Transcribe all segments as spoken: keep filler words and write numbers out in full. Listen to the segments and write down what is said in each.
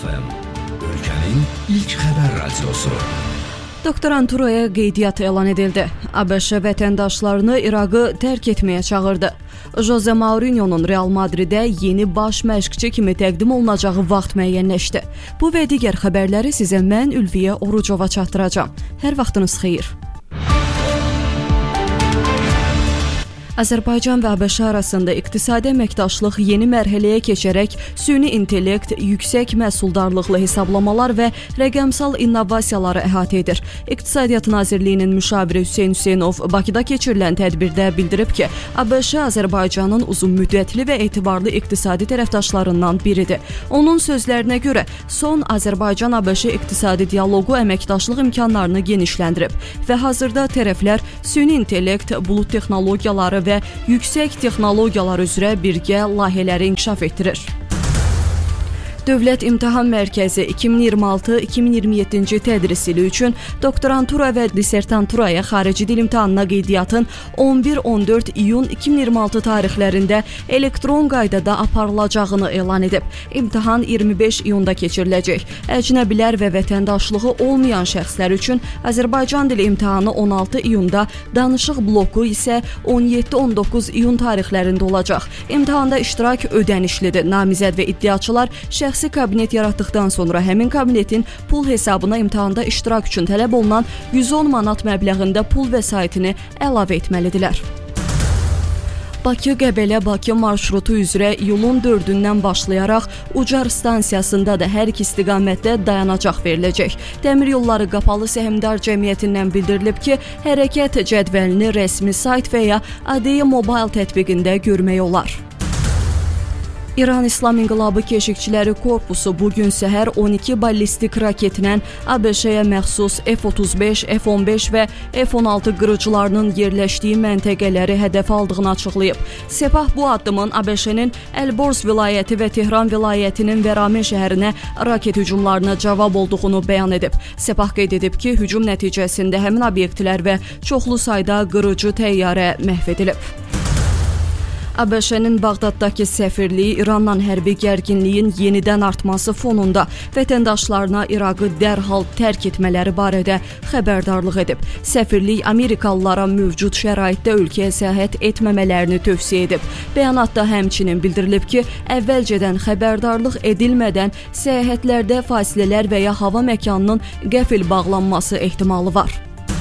F M, ülkenin ilk xəbər radiosu. Doktoranturaya qeydiyyat elan edildi. A B Ş vətəndaşlarını İraqı tərk etməyə çağırdı. Jose Mourinho'nun Real Madrid'ə yeni baş məşqçi kimi təqdim olunacağı vaxt müəyyənləşdi. Bu və digər xəbərləri sizə mən Ülviyə Orucova çatdıracağam. Hər vaxtınız xeyir. Azərbaycan və A B Ş arasında iqtisadi əməkdaşlıq yeni mərhələyə keçərək süni intellekt, yüksək məhsuldarlıqlı hesablamalar və rəqəmsal innovasiyaları əhatə edir. İqtisadiyyat Nazirliyinin müşaviri Hüseyn Hüseynov Bakıda keçirilən tədbirdə bildirib ki, A B Ş Azərbaycanın uzunmüddətli və etibarlı iqtisadi tərəfdaşlarından biridir. Onun sözlərinə görə son Azərbaycan-A B Ş iqtisadi dialoqu əməkdaşlıq imkanlarını genişləndirib və hazırda tərəflər süni intellekt, bulut texnologiyaları və yüksək texnologiyalar üzrə birgə layihələri inkişaf etdirir. Dövlət İmtahan Mərkəzi iki min iyirmi altı iki min iyirmi yeddinci tədris ili üçün doktorantura və dissertanturaya xarici dil imtahanına qeydiyyatın on bir on dörd iyun iki min iyirmi altı tarixlərində elektron qaydada aparılacağını elan edib. İmtahan iyirmi beş iyunda keçiriləcək. Əcnəbilər və vətəndaşlığı olmayan şəxslər üçün Azərbaycan dili imtahanı on altı iyunda, danışıq bloku isə on yeddi on doqquz iyun tarixlərində olacaq. İmtahanda iştirak ödənişlidir. Namizəd və iddiaçılar şəxsi kabinet yaratdıqdan sonra həmin kabinetin pul hesabına imtahanda iştirak üçün tələb olunan yüz on manat məbləğində pul vəsaitini əlavə etməlidirlər. Bakı-Qəbələ-Bakı marşrutu üzrə iyulun dördündən başlayaraq Ucar stansiyasında da hər iki istiqamətdə dayanacaq veriləcək. Dəmir Yolları Qapalı Səhmdar Cəmiyyətindən bildirilib ki, hərəkət cədvəlini rəsmi sayt və ya A D E Mobile tətbiqində görmək olar. İran İslam İnqilabı Keşikçiləri Korpusu bugün səhər on iki ballistik raketlə A B Ş-yə məxsus F otuz beş, F on beş və F on altı qırıcılarının yerləşdiyi məntəqələri hədəf aldığını açıqlayıb. Sepah bu addımın A B Ş-nin Elborz vilayəti və Tehran vilayətinin Vəramin şəhərinə raket hücumlarına cavab olduğunu bəyan edib. Sepah qeyd edib ki, hücum nəticəsində həmin obyektlər və çoxlu sayda qırıcı təyyarə məhv edilib. A B Ş-nin Bağdaddakı səfirliyi İranla hərbi gərginliyin yenidən artması fonunda vətəndaşlarına İraqı dərhal tərk etmələri barədə xəbərdarlıq edib. Səfirlik Amerikalılara mövcud şəraitdə ölkəyə səyahət etməmələrini tövsiyə edib. Bəyanatda həmçinin bildirilib ki, əvvəlcədən xəbərdarlıq edilmədən səyahətlərdə fasilələr və ya hava məkanının qəfil bağlanması ehtimalı var.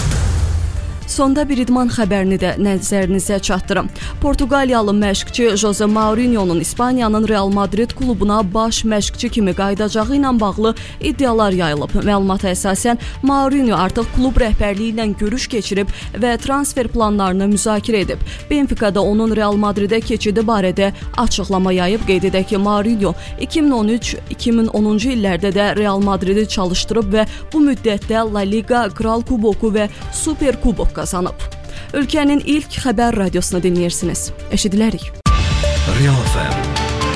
Sonda bir idman xəbərini də nəzərinizə çatdırım. Portuqaliyalı məşqçi Jose Mourinho'nun İspaniyanın Real Madrid klubuna baş məşqçi kimi qayıdacağı ilə bağlı iddialar yayılıb. Məlumata əsasən Mourinho artıq klub rəhbərliyi ilə görüş keçirib və transfer planlarını müzakirə edib. Benfica'da onun Real Madrid'ə keçidi barədə açıqlama yayıb. Qeyd edək ki, Mourinho iki min on üç iki min onuncu illərdə də Real Madrid'i çalışdırıb və bu müddətdə La Liga, Kral Kuboku və Super Kubok kazanıb. Ölkənin ilk xəbər radiosunu dinləyirsiniz. Eşidilərik. Real F M